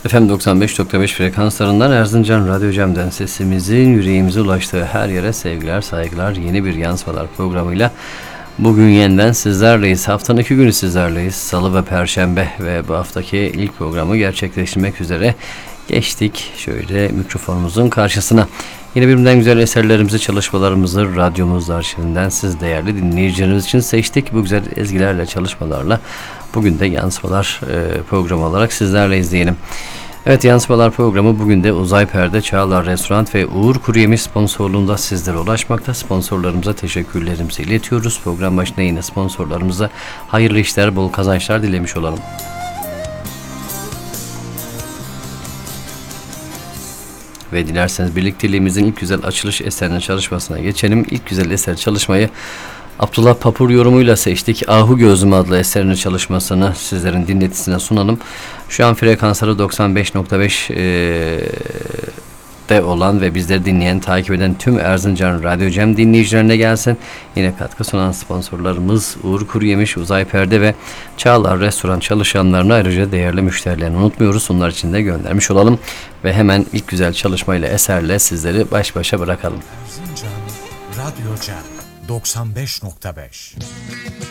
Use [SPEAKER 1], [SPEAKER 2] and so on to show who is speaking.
[SPEAKER 1] Efendim 95.5 frekanslarından Erzincan Radyo Cem'den sesimizin yüreğimize ulaştığı her yere sevgiler, saygılar. Yeni bir Yansımalar programıyla bugün yeniden sizlerleyiz. Haftanın 2 günü sizlerleyiz. Salı ve Perşembe ve bu haftaki ilk programı gerçekleştirmek üzere geçtik şöyle mikrofonumuzun karşısına. Yine birbirinden güzel eserlerimizi, çalışmalarımızı radyomuz arşivinden siz değerli dinleyicilerimiz için seçtik. Bu güzel ezgilerle, çalışmalarla bugün de Yansımalar programı olarak sizlerle izleyelim. Evet, Yansımalar programı bugün de Uzay Perde, Çağlar Restoran ve Uğur Kuruyemiş sponsorluğunda sizlere ulaşmakta. Sponsorlarımıza teşekkürlerimizi iletiyoruz. Program başında yine sponsorlarımıza hayırlı işler, bol kazançlar dilemiş olalım. Ve dilerseniz birlikteliğimizin ilk güzel açılış eserine çalışmasına geçelim. İlk güzel eser çalışmayı Abdullah Papur yorumuyla seçtik. Ahu Gözüm adlı eserinin çalışmasını sizlerin dinletisine sunalım. Şu an frekansları 95.5 de olan ve bizleri dinleyen, takip eden tüm Erzincan Radyo Cem dinleyicilerine gelsin. Yine katkı sunan sponsorlarımız Uğur Kuruyemiş, Uzay Perde ve Çağlar Restoran çalışanlarını, ayrıca değerli müşterilerini unutmuyoruz. Onlar için de göndermiş olalım. Ve hemen ilk güzel çalışmayla, eserle sizleri baş başa bırakalım.
[SPEAKER 2] Erzincan Radyo Cem 95.5